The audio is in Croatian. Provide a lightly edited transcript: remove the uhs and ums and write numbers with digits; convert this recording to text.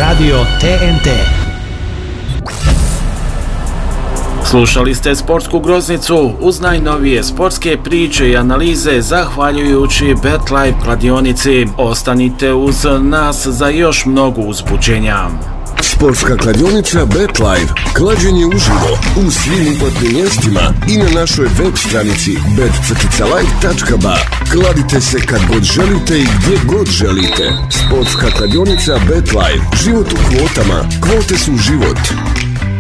Radio TNT. Slušali ste Sportsku groznicu uz najnovije sportske priče i analize zahvaljujući BetLife kladionici. Ostanite uz nas za još mnogo uzbuđenja. Sportska kladionica BetLife. Klađenje uživo u svim uplatnim mjestima i na našoj web stranici bet-life.ba. Kladite se kad god želite i gdje god želite. Sportska kladionica BetLife. Život u kvotama. Kvote su život.